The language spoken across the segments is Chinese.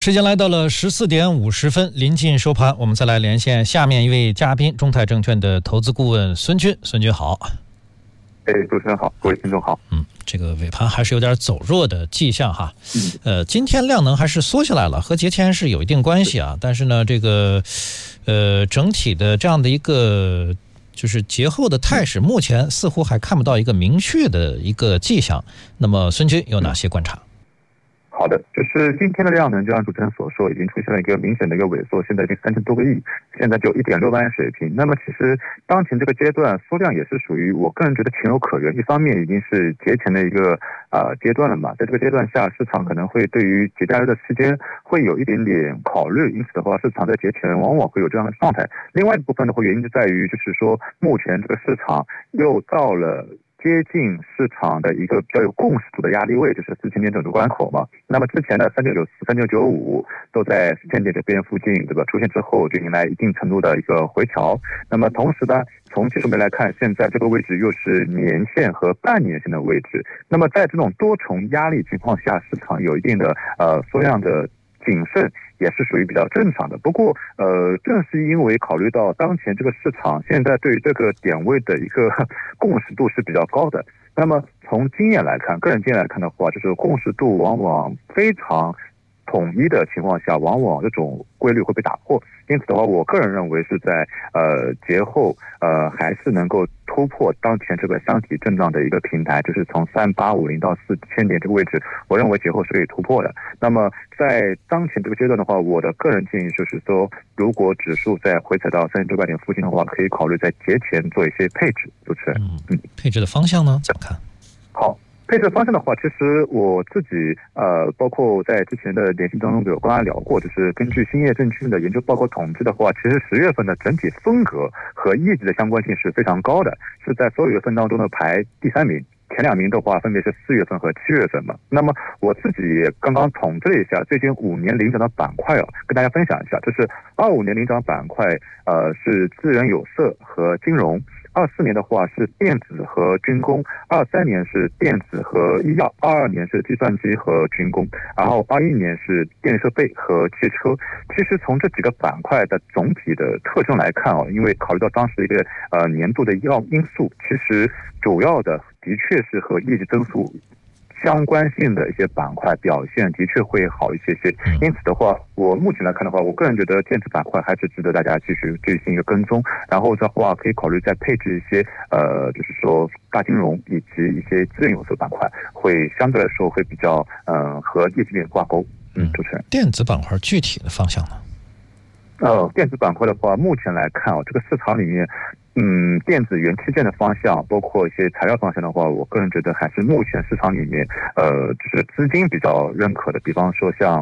时间来到了14:50，临近收盘，我们再来连线下面一位嘉宾，中泰证券的投资顾问孙军。孙军好。 主持人好，各位听众好。 这个尾盘还是有点走弱的迹象哈。今天量能还是缩下来了，和节前是有一定关系啊。但是呢，这个整体的这样的一个就是节后的态势，目前似乎还看不到一个明确的一个迹象。那么孙军有哪些观察？ 好的，就是今天的量能，就像主持人所说，已经出现了一个明显的一个萎缩，现在已经3000多个亿，现在就1.6万水平。那么其实当前这个阶段缩量也是属于我个人觉得情有可原，一方面已经是节前的一个阶段了嘛，在这个阶段下，市场可能会对于节假日的期间会有一点点考虑，因此的话，市场在节前往往会有这样的状态。另外一部分的话，原因就在于就是说，目前这个市场又到了接近市场的一个比较有共识度的压力位，就是4000点整数关口嘛。那么之前的3994、3995都在4000点这边附近，对吧？出现之后就迎来一定程度的一个回调。那么同时呢，从技术面来看，现在这个位置又是年线和半年线的位置。那么在这种多重压力情况下，市场有一定的缩量的谨慎也是属于比较正常的。不过正是因为考虑到当前这个市场现在对这个点位的一个共识度是比较高的，那么从经验来看，个人经验来看的话，就是共识度往往非常统一的情况下，往往这种规律会被打破。因此的话，我个人认为是在节后还是能够突破当前这个箱体震荡的一个平台，就是从3850到4000点这个位置，我认为节后是可以突破的。那么在当前这个阶段的话，我的个人建议就是说，如果指数在回踩到3600点附近的话，可以考虑在节前做一些配置。主持人， 配置的方向呢怎么看？ 好。配置方向的话，其实我自己包括在之前的联系当中有跟大家聊过，就是根据兴业证券的研究报告统计的话，其实10月份的整体风格和业绩的相关性是非常高的，是在所有月份当中的排第3名。前2名的话分别是4月份和7月份嘛。那么我自己也刚刚统计了一下最近5年领涨的板块跟大家分享一下，就是25年领涨板块是资源有色和金融，24年的话是电子和军工，23年是电子和医药，22年是计算机和军工，然后21年是电子设备和汽车。其实从这几个板块的总体的特征来看因为考虑到当时一个年度的因素，其实主要的确是和业绩增速相关性的一些板块表现的确会好一些。因此的话，我目前来看的话，我个人觉得电子板块还是值得大家继续进行一个跟踪，然后的话可以考虑再配置一些就是说大金融以及一些资源有色板块，会相对来说会比较和业绩面挂钩。主持人， 电子板块具体的方向呢？ 电子板块的话，目前来看这个市场里面电子元器件的方向，包括一些材料方向的话，我个人觉得还是目前市场里面就是资金比较认可的。比方说像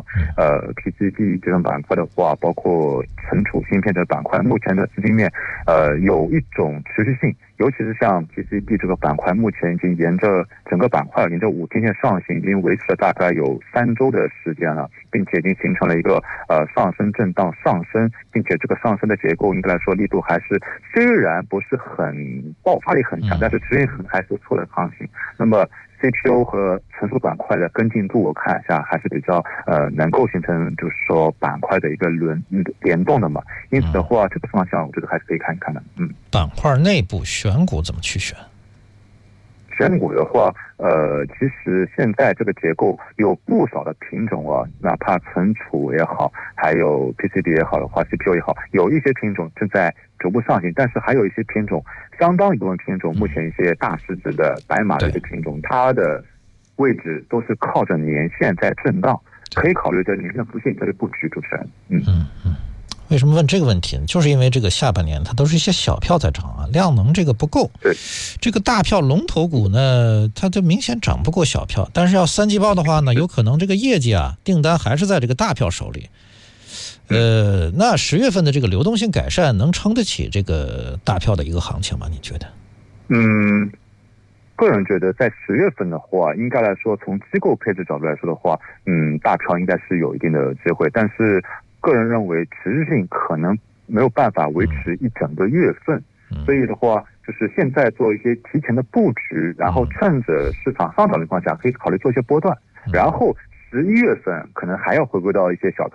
PCB 这种板块的话，包括存储芯片的板块，目前的资金面有一种持续性，尤其是像 PCB 这个板块，目前已经沿着整个板块沿着5天线上行，已经维持了大概有3周的时间了，并且已经形成了一个上升震荡上升，并且这个上升的结构应该来说力度还是虽然不是很爆发力很强，但是持续还是不错的行情。那么 CPO 和存储板块的跟进度，我看一下还是比较能够形成就是说板块的一个联动的嘛。因此的话，这个方向我觉得还是可以看一看的。 板块内部选股怎么去选？ 选股的话，其实现在这个结构有不少的品种哪怕存储也好，还有 PCB 也好的话 ，CPU 也好，有一些品种正在逐步上行，但是还有一些品种，相当一部分品种，目前一些大市值的白马的一些品种，它的位置都是靠着年线在震荡，可以考虑在年线附近这里布局。主持人， 为什么问这个问题呢？就是因为这个下半年它都是一些小票在涨量能这个不够。 对， 这个大票龙头股呢，它就明显涨不过小票。但是要3季报的话呢，有可能这个业绩订单还是在这个大票手里。那10月份的这个流动性改善能撑得起这个大票的一个行情吗？你觉得？ 个人觉得在10月份的话，应该来说从机构配置角度来说的话，大票应该是有一定的机会，但是个人认为持续性可能没有办法维持一整个月份，所以的话就是现在做一些提前的布局，然后趁着市场上涨的情况下可以考虑做一些波段，然后11月份可能还要回归到一些小